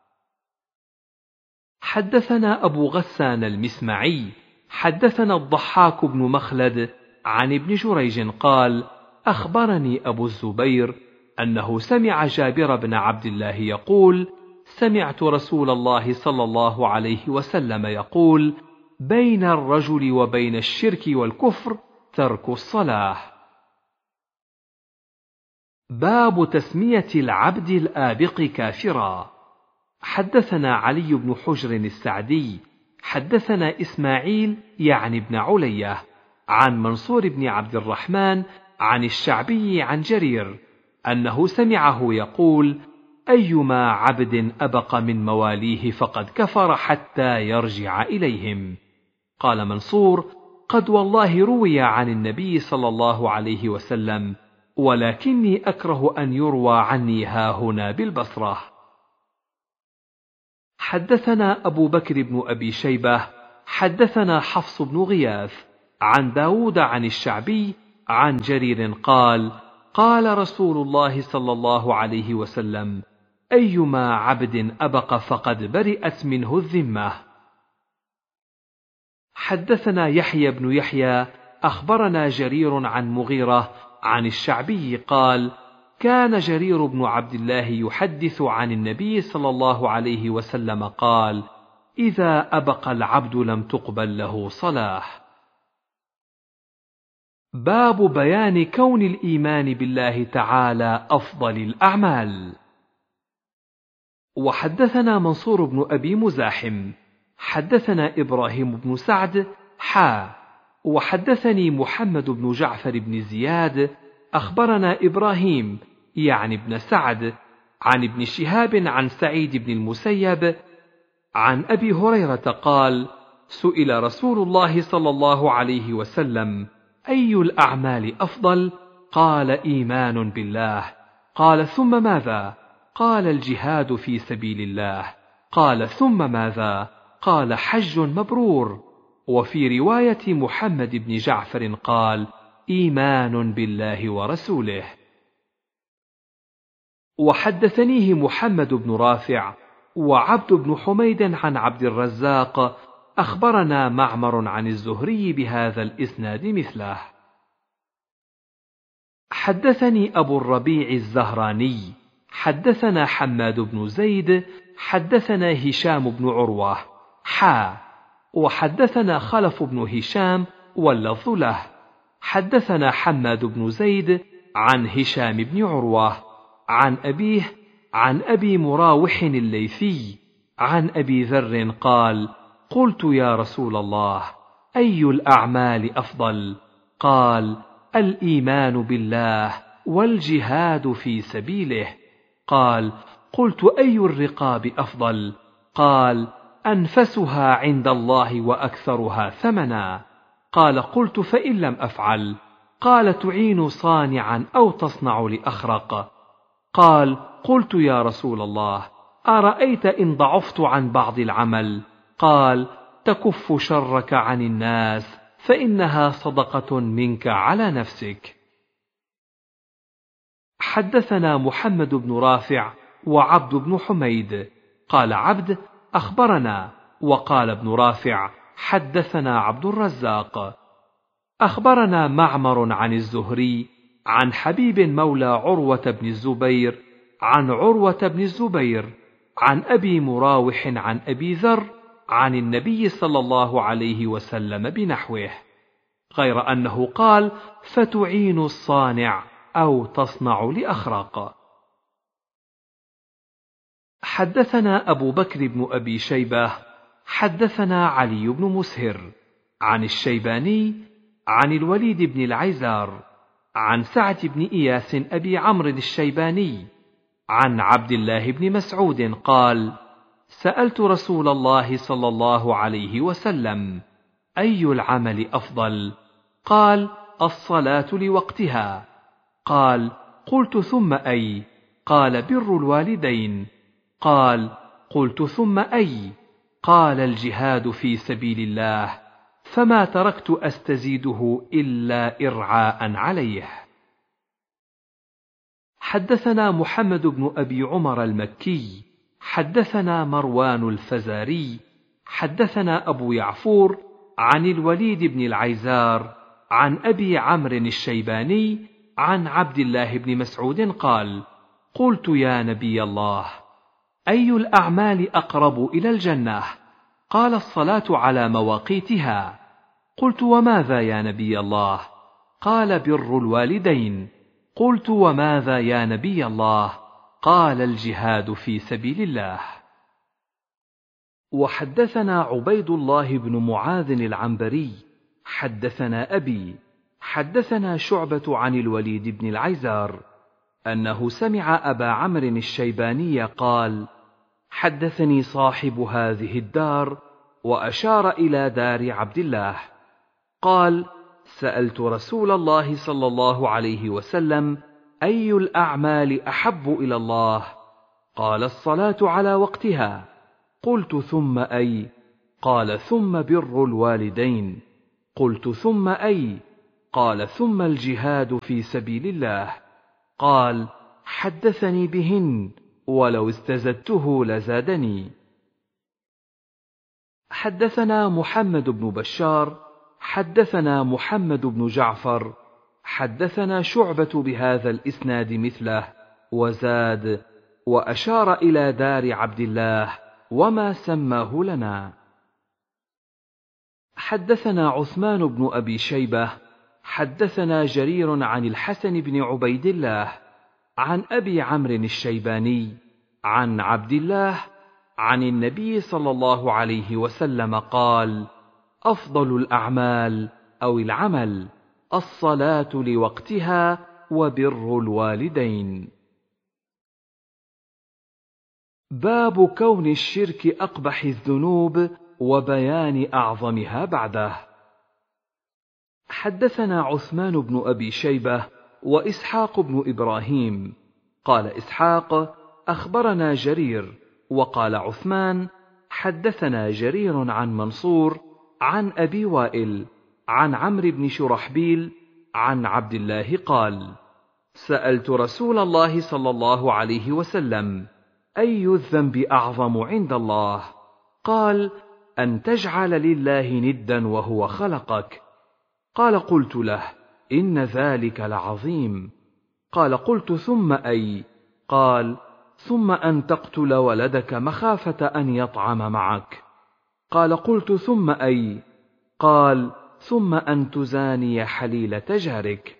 حدثنا أبو غسان المسمعي حدثنا الضحاك بن مخلد عن ابن جريج قال: أخبرني أبو الزبير أنه سمع جابر بن عبد الله يقول: سمعت رسول الله صلى الله عليه وسلم يقول: بين الرجل وبين الشرك والكفر ترك الصلاة. باب تسمية العبد الآبق كافرا. حدثنا علي بن حجر السعدي حدثنا إسماعيل يعني ابن علية عن منصور بن عبد الرحمن عن الشعبي عن جرير أنه سمعه يقول: أيما عبد أبق من مواليه فقد كفر حتى يرجع إليهم. قال منصور: قد والله روي عن النبي صلى الله عليه وسلم، ولكني أكره أن يروى عني هاهنا بالبصرة. حدثنا أبو بكر بن أبي شيبة حدثنا حفص بن غياث عن داود عن الشعبي عن جرير قال قال رسول الله صلى الله عليه وسلم أيما عبد أبق فقد برئت منه الذمة. حدثنا يحيى بن يحيى أخبرنا جرير عن مغيرة عن الشعبي قال كان جرير بن عبد الله يحدث عن النبي صلى الله عليه وسلم قال إذا أبق العبد لم تقبل له صلاة. باب بيان كون الإيمان بالله تعالى أفضل الأعمال. وحدثنا منصور بن أبي مزاحم حدثنا إبراهيم بن سعد وحدثني محمد بن جعفر بن زياد أخبرنا إبراهيم يعني ابن سعد عن ابن شهاب عن سعيد بن المسيب عن أبي هريرة قال سئل رسول الله صلى الله عليه وسلم أي الأعمال أفضل؟ قال إيمان بالله. قال ثم ماذا؟ قال الجهاد في سبيل الله. قال ثم ماذا؟ قال حج مبرور. وفي رواية محمد بن جعفر قال إيمان بالله ورسوله. وحدثنيه محمد بن رافع وعبد بن حميد عن عبد الرزاق أخبرنا معمر عن الزهري بهذا الإسناد مثله. حدثني أبو الربيع الزهراني حدثنا حماد بن زيد حدثنا هشام بن عروة وحدثنا خلف بن هشام واللفظ له. حدثنا حماد بن زيد عن هشام بن عروة عن أبيه عن أبي مراوح الليثي عن أبي ذر قال قلت يا رسول الله أي الأعمال أفضل؟ قال الإيمان بالله والجهاد في سبيله. قال قلت أي الرقاب أفضل؟ قال أنفسها عند الله وأكثرها ثمنا. قال قلت فإن لم أفعل؟ قال تعين صانعا أو تصنع لأخرق. قال قلت يا رسول الله أرأيت إن ضعفت عن بعض العمل؟ قال تكف شرك عن الناس فإنها صدقة منك على نفسك. حدثنا محمد بن رافع وعبد بن حميد قال عبد أخبرنا وقال ابن رافع حدثنا عبد الرزاق أخبرنا معمر عن الزهري عن حبيب مولى عروة بن الزبير عن عروة بن الزبير عن أبي مراوح عن أبي ذر عن النبي صلى الله عليه وسلم بنحوه غير أنه قال فتعين الصانع أو تصنع لأخرق. حدثنا أبو بكر بن أبي شيبة حدثنا علي بن مسهر عن الشيباني عن الوليد بن العيزار عن سعد بن إياس أبي عمرو الشيباني عن عبد الله بن مسعود قال سألت رسول الله صلى الله عليه وسلم أي العمل أفضل؟ قال الصلاة لوقتها. قال قلت ثم أي؟ قال بر الوالدين. قال قلت ثم أي؟ قال الجهاد في سبيل الله، فما تركت أستزيده إلا إرعاء عليه. حدثنا محمد بن أبي عمر المكي حدثنا مروان الفزاري حدثنا أبو يعفور عن الوليد بن العيزار عن أبي عمرو الشيباني عن عبد الله بن مسعود قال قلت يا نبي الله أي الأعمال أقرب إلى الجنة؟ قال الصلاة على مواقيتها. قلت وماذا يا نبي الله؟ قال بر الوالدين. قلت وماذا يا نبي الله؟ قال الجهاد في سبيل الله. وحدثنا عبيد الله بن معاذ العنبري حدثنا أبي حدثنا شعبة عن الوليد بن العيزار أنه سمع أبا عمرو الشيباني قال حدثني صاحب هذه الدار، وأشار إلى دار عبد الله. قال سألت رسول الله صلى الله عليه وسلم أي الأعمال أحب إلى الله؟ قال الصلاة على وقتها. قلت: ثم أي؟ قال: ثم بر الوالدين. قلت: ثم أي؟ قال: ثم الجهاد في سبيل الله. قال: حدثني بهن، ولو استزدته لزادني. حدثنا محمد بن بشار حدثنا محمد بن جعفر حدثنا شعبة بهذا الإسناد مثله، وزاد: وأشار إلى دار عبد الله وما سماه لنا. حدثنا عثمان بن أبي شيبة حدثنا جرير عن الحسن بن عبيد الله عن أبي عمرو الشيباني عن عبد الله عن النبي صلى الله عليه وسلم قال: أفضل الأعمال أو العمل الصلاة لوقتها وبر الوالدين. باب كون الشرك أقبح الذنوب وبيان أعظمها بعده. حدثنا عثمان بن أبي شيبة وإسحاق بن إبراهيم. قال إسحاق: أخبرنا جرير. وقال عثمان: حدثنا جرير عن منصور عن أبي وائل عن عمرو بن شرحبيل عن عبد الله قال: سألت رسول الله صلى الله عليه وسلم: أي الذنب أعظم عند الله؟ قال: أن تجعل لله ندا وهو خلقك. قال: قلت له: إن ذلك لعظيم. قال: قلت: ثم أي؟ قال: ثم أن تقتل ولدك مخافة أن يطعم معك. قال: قلت: ثم أي؟ قال: ثم أن تزاني حليلة جارك.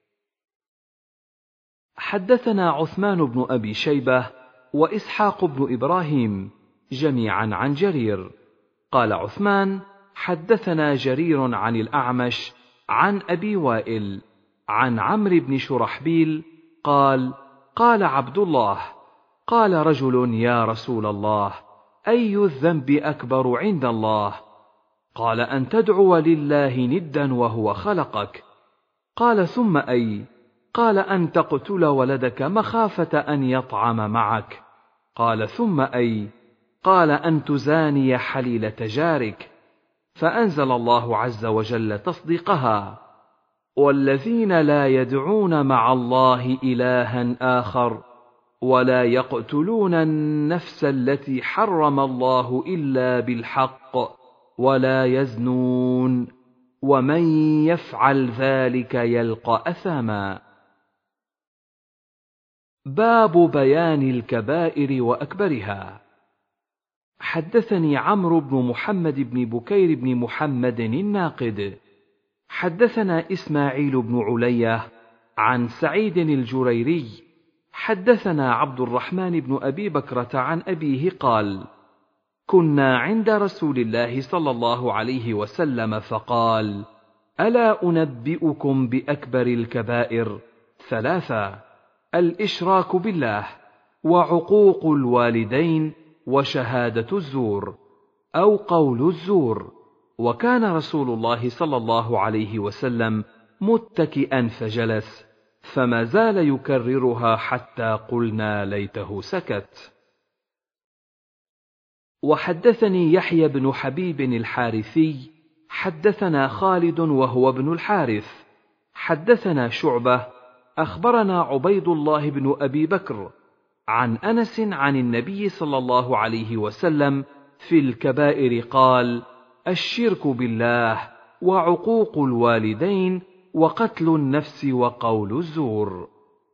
حدثنا عثمان بن أبي شيبة وإسحاق بن إبراهيم جميعا عن جرير. قال عثمان: حدثنا جرير عن الأعمش عن أبي وائل عن عمرو بن شرحبيل قال: قال عبد الله: قال رجل: يا رسول الله، أي الذنب أكبر عند الله؟ قال: أن تدعو لله ندا وهو خلقك. قال: ثم أي؟ قال: أن تقتل ولدك مخافة أن يطعم معك. قال: ثم أي؟ قال: أن تزاني حليلة جارك. فأنزل الله عز وجل تصديقها: والذين لا يدعون مع الله إلها آخر ولا يقتلون النفس التي حرم الله إلا بالحق ولا يزنون ومن يفعل ذلك يلقى أثاما. باب بيان الكبائر وأكبرها. حدثني عمرو بن محمد بن بكير بن محمد الناقد حدثنا إسماعيل بن علية عن سعيد الجريري حدثنا عبد الرحمن بن أبي بكرة عن أبيه قال: كنا عند رسول الله صلى الله عليه وسلم فقال: ألا أنبئكم بأكبر الكبائر؟ 3: الإشراك بالله، وعقوق الوالدين، وشهادة الزور أو قول الزور. وكان رسول الله صلى الله عليه وسلم متكئا فجلس، فما زال يكررها حتى قلنا ليته سكت. وحدثني يحيى بن حبيب الحارثي حدثنا خالد وهو ابن الحارث حدثنا شعبة أخبرنا عبيد الله بن أبي بكر عن أنس عن النبي صلى الله عليه وسلم في الكبائر قال: الشرك بالله، وعقوق الوالدين، وقتل النفس، وقول الزور.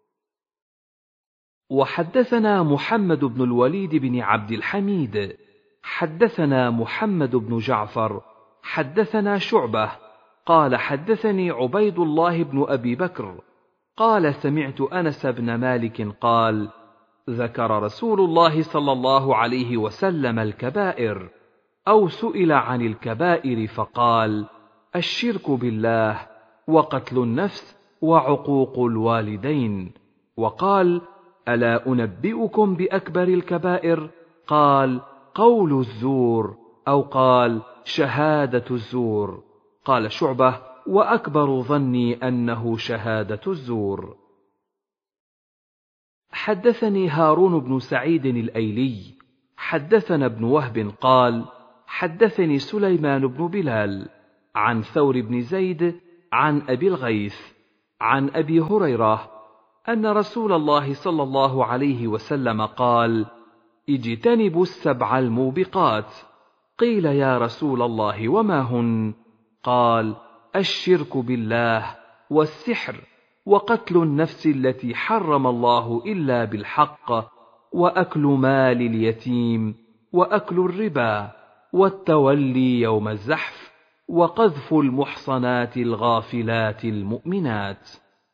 وحدثنا محمد بن الوليد بن عبد الحميد حدثنا محمد بن جعفر حدثنا شعبة قال: حدثني عبيد الله بن أبي بكر قال: سمعت أنس بن مالك قال: ذكر رسول الله صلى الله عليه وسلم الكبائر، أو سئل عن الكبائر فقال: الشرك بالله، وقتل النفس، وعقوق الوالدين. وقال: ألا أنبئكم بأكبر الكبائر؟ قال: قول الزور، أو قال: شهادة الزور. قال شعبة: وأكبر ظني أنه شهادة الزور. حدثني هارون بن سعيد الأيلي حدثنا ابن وهب قال حدثني سليمان بن بلال عن ثور بن زيد عن أبي الغيث عن أبي هريرة أن رسول الله صلى الله عليه وسلم قال: اجتنبوا السبع الموبقات. قيل: يا رسول الله وما هن؟ قال: الشرك بالله، والسحر، وقتل النفس التي حرم الله إلا بالحق، وأكل مال اليتيم، وأكل الربا، والتولي يوم الزحف، وقذف المحصنات الغافلات المؤمنات.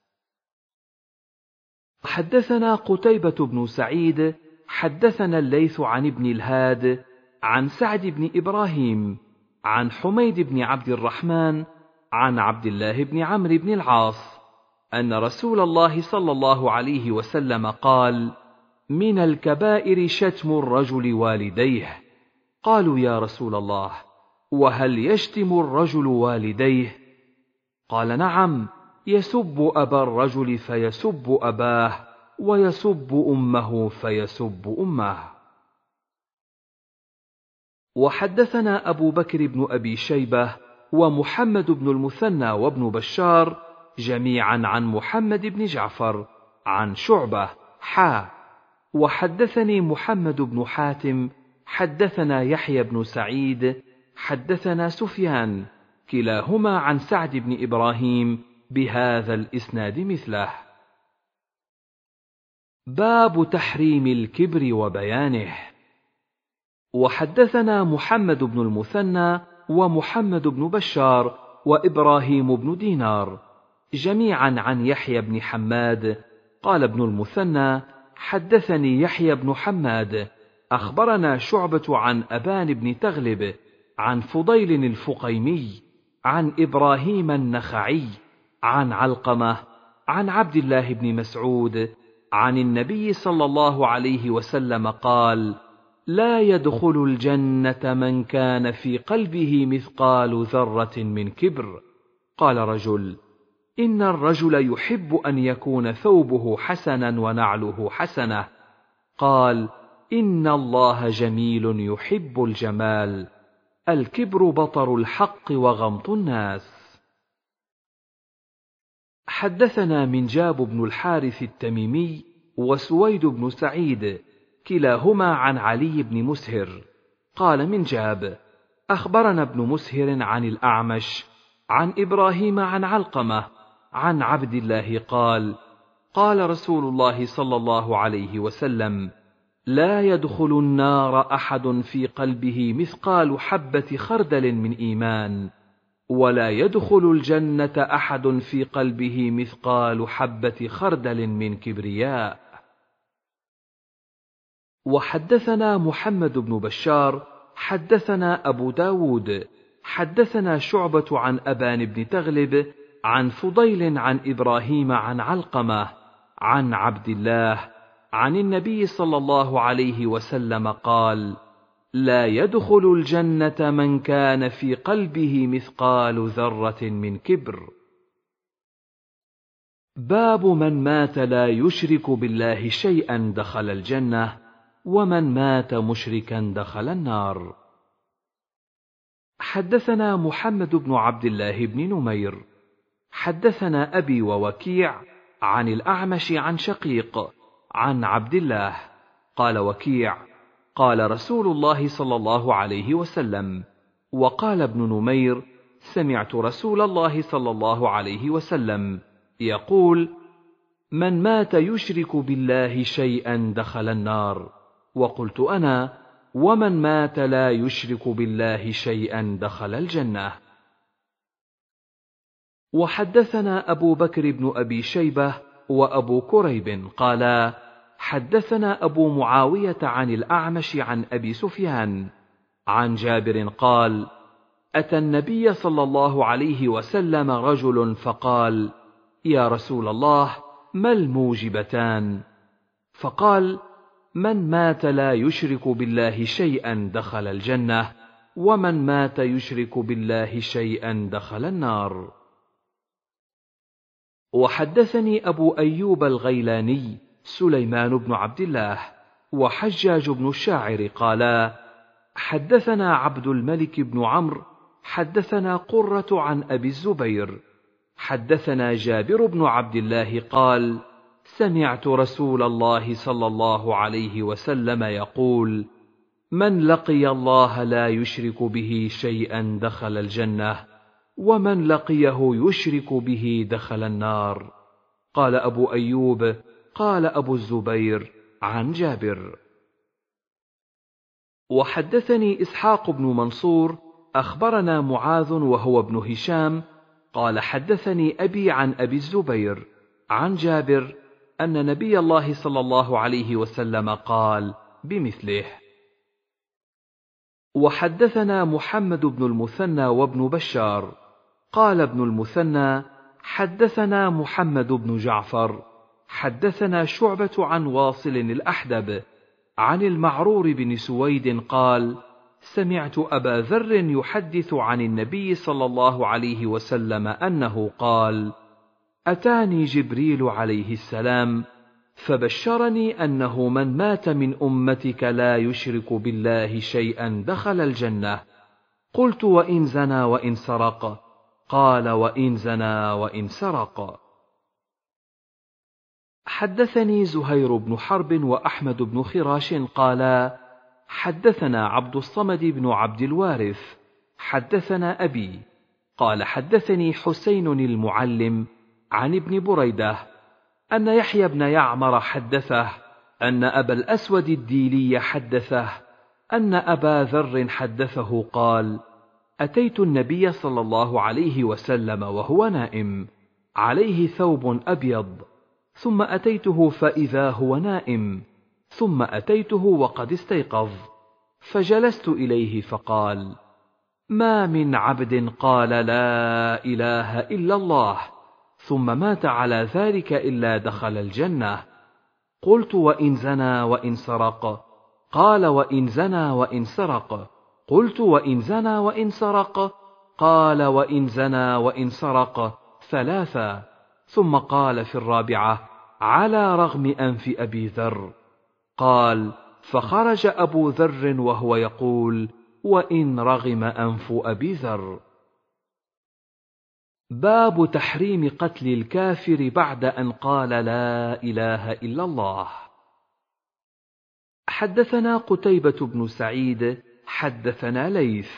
حدثنا قتيبة بن سعيد حدثنا الليث عن ابن الهاد عن سعد بن إبراهيم عن حميد بن عبد الرحمن عن عبد الله بن عمرو بن العاص أن رسول الله صلى الله عليه وسلم قال: من الكبائر شتم الرجل والديه. قالوا: يا رسول الله، وهل يشتم الرجل والديه؟ قال: نعم، يسب أبا الرجل فيسب أباه، ويسب أمه فيسب أمه. وحدثنا أبو بكر بن أبي شيبة ومحمد بن المثنى وابن بشار جميعا عن محمد بن جعفر عن شعبة وحدثني محمد بن حاتم حدثنا يحيى بن سعيد حدثنا سفيان كلاهما عن سعد بن إبراهيم بهذا الإسناد مثله. باب تحريم الكبر وبيانه. وحدثنا محمد بن المثنى ومحمد بن بشار وإبراهيم بن دينار جميعا عن يحيى بن حماد قال ابن المثنى: حدثني يحيى بن حماد أخبرنا شعبة عن أبان بن تغلب عن فضيل الفقيمي عن إبراهيم النخعي عن علقمة عن عبد الله بن مسعود عن النبي صلى الله عليه وسلم قال: لا يدخل الجنة من كان في قلبه مثقال ذرة من كبر. قال رجل: إن الرجل يحب أن يكون ثوبه حسنا ونعله حسنة. قال: إن الله جميل يحب الجمال. الكبر بطر الحق وغمط الناس. حدثنا منجاب بن الحارث التميمي وسويد بن سعيد كلاهما عن علي بن مسهر قال منجاب: أخبرنا ابن مسهر عن الأعمش عن إبراهيم عن علقمة عن عبد الله قال: قال رسول الله صلى الله عليه وسلم: لا يدخل النار أحد في قلبه مثقال حبة خردل من إيمان، ولا يدخل الجنة أحد في قلبه مثقال حبة خردل من كبرياء. وحدثنا محمد بن بشار حدثنا أبو داود حدثنا شعبة عن أبان بن تغلب عن فضيل عن إبراهيم عن علقمة عن عبد الله عن النبي صلى الله عليه وسلم قال: لا يدخل الجنة من كان في قلبه مثقال ذرة من كبر. باب من مات لا يشرك بالله شيئا دخل الجنة، ومن مات مشركا دخل النار. حدثنا محمد بن عبد الله بن نمير حدثنا أبي ووكيع عن الأعمش عن شقيق عن عبد الله قال وكيع: قال رسول الله صلى الله عليه وسلم. وقال ابن نمير: سمعت رسول الله صلى الله عليه وسلم يقول: من مات يشرك بالله شيئا دخل النار. وقلت أنا: ومن مات لا يشرك بالله شيئا دخل الجنة. وحدثنا أبو بكر بن أبي شيبة وأبو كريب قالا: حدثنا أبو معاوية عن الأعمش عن أبي سفيان عن جابر قال: أتى النبي صلى الله عليه وسلم رجل فقال: يا رسول الله، ما الموجبتان؟ فقال: من مات لا يشرك بالله شيئا دخل الجنة، ومن مات يشرك بالله شيئا دخل النار. وحدثني أبو أيوب الغيلاني سليمان بن عبد الله وحجاج بن الشاعر قالا: حدثنا عبد الملك بن عمرو حدثنا قرة عن أبي الزبير حدثنا جابر بن عبد الله قال: سمعت رسول الله صلى الله عليه وسلم يقول: من لقي الله لا يشرك به شيئا دخل الجنة، ومن لقيه يشرك به دخل النار. قال أبو أيوب: قال أبو الزبير عن جابر. وحدثني إسحاق بن منصور أخبرنا معاذ وهو ابن هشام قال: حدثني أبي عن أبي الزبير عن جابر أن نبي الله صلى الله عليه وسلم قال بمثله. وحدثنا محمد بن المثنى وابن بشار قال ابن المثنى: حدثنا محمد بن جعفر حدثنا شعبة عن واصل الأحدب عن المعرور بن سويد قال: سمعت أبا ذر يحدث عن النبي صلى الله عليه وسلم أنه قال: أتاني جبريل عليه السلام فبشرني أنه من مات من أمتك لا يشرك بالله شيئا دخل الجنة. قلت: وإن زنى وإن سرق؟ قال: وإن زنى وإن سرق. حدثني زهير بن حرب وأحمد بن خراش قالا: حدثنا عبد الصمد بن عبد الوارث حدثنا أبي قال: حدثني حسين المعلم عن ابن بريدة أن يحيى بن يعمر حدثه أن أبا الأسود الديلي حدثه أن أبا ذر حدثه قال: أتيت النبي صلى الله عليه وسلم وهو نائم عليه ثوب أبيض، ثم أتيته فإذا هو نائم، ثم أتيته وقد استيقظ، فجلست إليه فقال: ما من عبد قال لا إله إلا الله ثم مات على ذلك إلا دخل الجنة. قلت: وإن زنى وإن سرق؟ قال: وإن زنى وإن سرق. قلت: وإن زنى وإن سرق؟ قال: وإن زنى وإن سرق ثلاثا، ثم قال في الرابعة: على رغم أنف أبي ذر. قال: فخرج أبو ذر وهو يقول: وإن رغم أنف أبي ذر. باب تحريم قتل الكافر بعد أن قال لا إله إلا الله. حدثنا قتيبة بن سعيد حدثنا ليث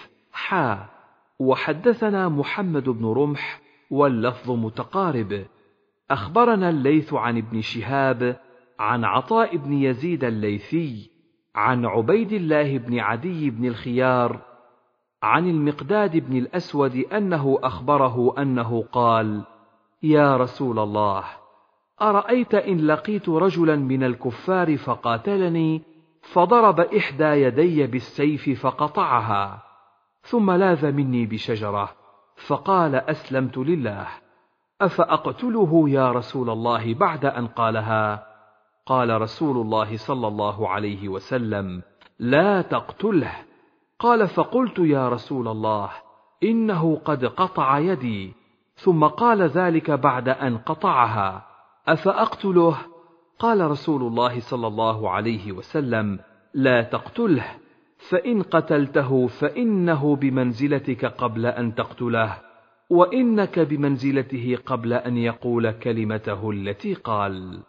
وحدثنا محمد بن رمح واللفظ متقارب. أخبرنا الليث عن ابن شهاب عن عطاء بن يزيد الليثي عن عبيد الله بن عدي بن الخيار عن المقداد بن الأسود أنه أخبره أنه قال: يا رسول الله، أرأيت إن لقيت رجلا من الكفار فقاتلني فضرب إحدى يدي بالسيف فقطعها، ثم لاذ مني بشجرة فقال: أسلمت لله، أفأقتله يا رسول الله بعد أن قالها؟ قال رسول الله صلى الله عليه وسلم: لا تقتله. قال: فقلت: يا رسول الله، إنه قد قطع يدي، ثم قال ذلك بعد أن قطعها، أفأقتله؟ قال رسول الله صلى الله عليه وسلم: لا تقتله، فإن قتلته فإنه بمنزلتك قبل أن تقتله، وإنك بمنزلته قبل أن يقول كلمته التي قال.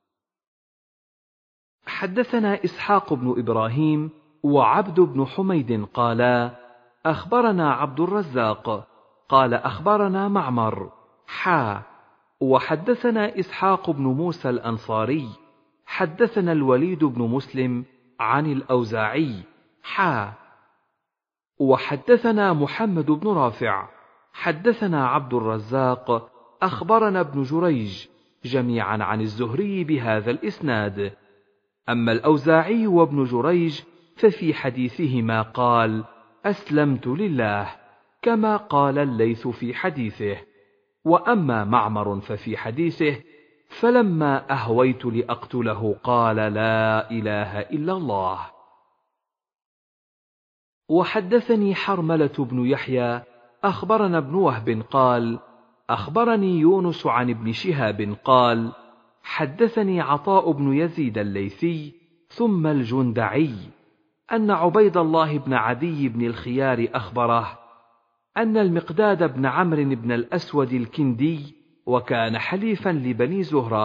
حدثنا إسحاق بن إبراهيم وعبد بن حميد قالا: أخبرنا عبد الرزاق قال: أخبرنا معمر وحدثنا إسحاق بن موسى الأنصاري حدثنا الوليد بن مسلم عن الأوزاعي وحدثنا محمد بن رافع حدثنا عبد الرزاق أخبرنا ابن جريج جميعا عن الزهري بهذا الإسناد. أما الأوزاعي وابن جريج ففي حديثهما قال: أسلمت لله، كما قال الليث في حديثه. وأما معمر ففي حديثه: فلما أهويت لأقتله قال: لا إله إلا الله. وحدثني حرملة بن يحيى أخبرنا ابن وهب قال: أخبرني يونس عن ابن شهاب قال: حدثني عطاء بن يزيد الليثي ثم الجندعي أن عبيد الله بن عدي بن الخيار أخبره أن المقداد بن عمرو بن الأسود الكندي، وكان حليفا لبني زهرة،